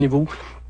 niveau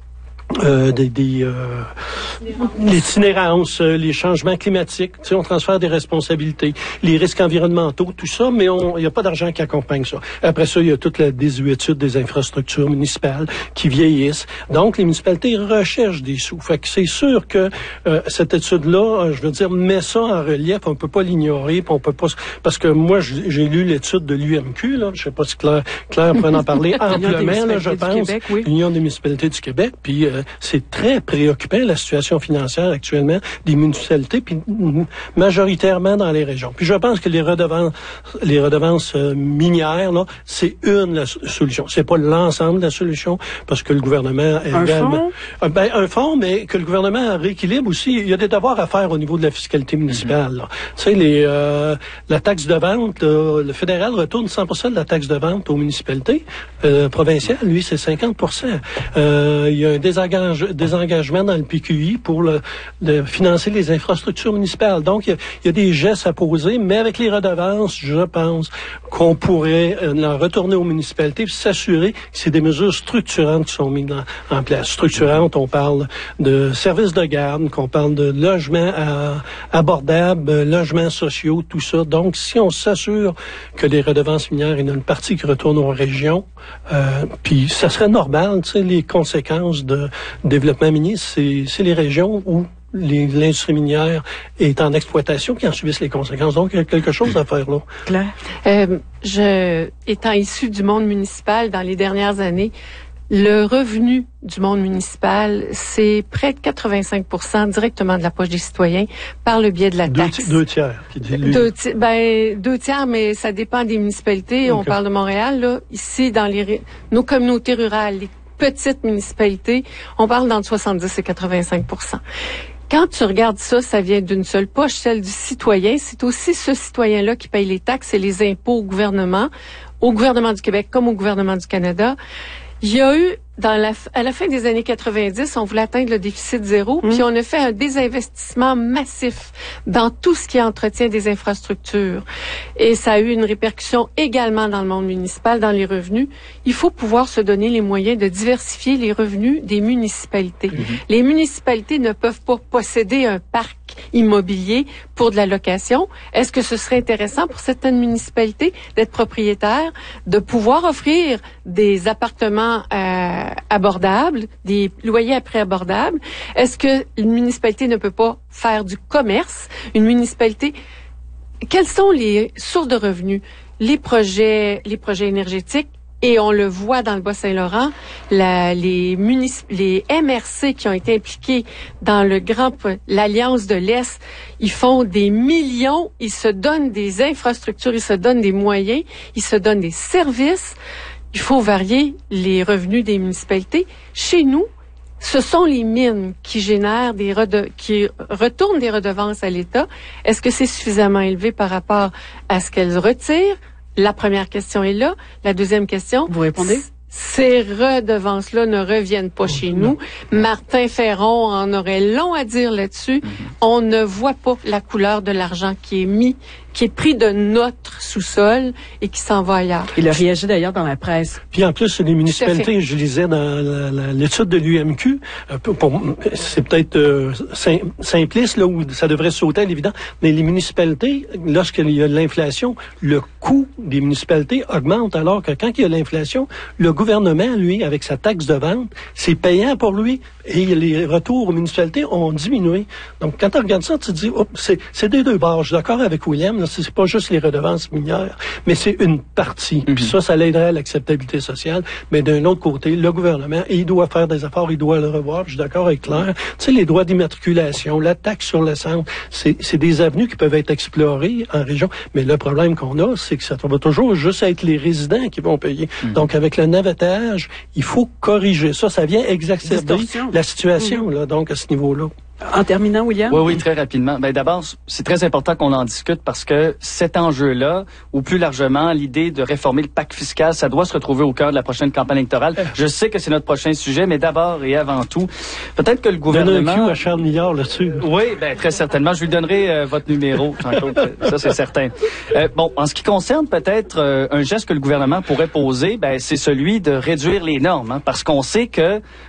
l'itinérance, les changements climatiques, tu sais, on transfère des responsabilités, les risques environnementaux, tout ça, mais il n'y a pas d'argent qui accompagne ça. Après ça, il y a toute la désuétude des infrastructures municipales qui vieillissent. Donc, les municipalités recherchent des sous. Fait que c'est sûr que cette étude-là, je veux dire, met ça en relief, on peut pas l'ignorer, puis on peut pas... Parce que moi, j'ai lu l'étude de l'UMQ, là, je sais pas si Claire pourrait en parler amplement, là, je pense, Québec, oui. l'Union des municipalités du Québec, puis c'est très préoccupant, la situation financière actuellement des municipalités, puis majoritairement dans les régions. Puis je pense que les redevances minières, là, c'est une solution. C'est pas l'ensemble de la solution, parce que le gouvernement... Un fonds, mais que le gouvernement rééquilibre aussi. Il y a des devoirs à faire au niveau de la fiscalité municipale. Là. Tu sais, la taxe de vente, le fédéral retourne 100% de la taxe de vente aux municipalités. Provincial, lui, c'est 50%. Il y a un désengagement dans le PQI pour financer les infrastructures municipales. Donc, il y a des gestes à poser, mais avec les redevances, je pense qu'on pourrait en retourner aux municipalités et s'assurer que c'est des mesures structurantes qui sont mises en place. Structurantes, on parle de services de garde, qu'on parle de logements abordables, logements sociaux, tout ça. Donc, si on s'assure que les redevances minières, il y en a une partie qui retourne aux régions, puis ça serait normal, tu sais, les conséquences de développement minier, c'est les régions où l'industrie minière est en exploitation qui en subissent les conséquences. Donc, il y a quelque chose à faire là. Claire? Étant issue du monde municipal dans les dernières années, le revenu du monde municipal, c'est près de 85% directement de la poche des citoyens par le biais de la taxe. Deux tiers. Deux tiers, mais ça dépend des municipalités. Okay. On parle de Montréal, là. Ici, dans nos communautés rurales, les petites municipalités, on parle d'entre 70 et 85%. Quand tu regardes ça, ça vient d'une seule poche, celle du citoyen. C'est aussi ce citoyen-là qui paye les taxes et les impôts au gouvernement du Québec comme au gouvernement du Canada. Il y a eu, à la fin des années 90, on voulait atteindre le déficit zéro, puis on a fait un désinvestissement massif dans tout ce qui est entretien des infrastructures. Et ça a eu une répercussion également dans le monde municipal, dans les revenus. Il faut pouvoir se donner les moyens de diversifier les revenus des municipalités. Les municipalités ne peuvent pas posséder un parc immobilier pour de la location. Est-ce que ce serait intéressant pour certaines municipalités d'être propriétaires, de pouvoir offrir des appartements abordables, des loyers à prix abordables? Est-ce que une municipalité ne peut pas faire du commerce? Une municipalité, quelles sont les sources de revenus? Les projets énergétiques. Et on le voit dans le Bas-Saint-Laurent, les MRC qui ont été impliqués dans l'Alliance de l'Est, ils font des millions, ils se donnent des infrastructures, ils se donnent des moyens, ils se donnent des services. Il faut varier les revenus des municipalités. Chez nous, ce sont les mines qui génèrent qui retournent des redevances à l'État. Est-ce que c'est suffisamment élevé par rapport à ce qu'elles retirent? La première question est là. La deuxième question. Vous répondez? Ces redevances-là ne reviennent pas chez nous. Martin Ferron en aurait long à dire là-dessus. On ne voit pas la couleur de l'argent qui est pris de notre sous-sol et qui s'en va ailleurs. Il a réagi d'ailleurs dans la presse. Puis en plus, les municipalités, je lisais dans l'étude de l'UMQ, c'est peut-être simpliste, là, où ça devrait sauter à l'évident, mais les municipalités, lorsqu'il y a de l'inflation, le coût des municipalités augmente, alors que quand il y a de l'inflation, le gouvernement, lui, avec sa taxe de vente, c'est payant pour lui, et les retours aux municipalités ont diminué. Donc, quand tu regardes ça, tu te dis, c'est des deux bords. Je suis d'accord avec William, là, c'est pas juste les redevances minières, mais c'est une partie. Puis ça l'aiderait à l'acceptabilité sociale. Mais d'un autre côté, le gouvernement, il doit faire des efforts, il doit le revoir. Je suis d'accord avec Claire. Tu sais, les droits d'immatriculation, la taxe sur l'essence, c'est des avenues qui peuvent être explorées en région. Mais le problème qu'on a, c'est que ça va toujours juste être les résidents qui vont payer. Donc, avec le navettage, il faut corriger ça. Ça vient exacerber la situation, là, donc, à ce niveau-là. En terminant, William? Oui, très rapidement. D'abord, c'est très important qu'on en discute parce que cet enjeu-là, ou plus largement, l'idée de réformer le pacte fiscal, ça doit se retrouver au cœur de la prochaine campagne électorale. Je sais que c'est notre prochain sujet, mais d'abord et avant tout, peut-être que le gouvernement... Donne un cue à Charles Milliard là-dessus. Oui, très certainement. Je lui donnerai votre numéro, tantôt. Ça, c'est certain. En ce qui concerne peut-être un geste que le gouvernement pourrait poser, c'est celui de réduire les normes, parce qu'on sait que